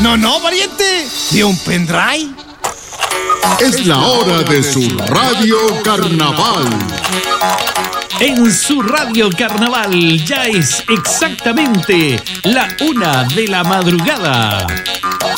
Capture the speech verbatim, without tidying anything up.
No, no, pariente, de un pendrive. Es la hora de su Radio Carnaval. En su Radio Carnaval ya es exactamente la una de la madrugada.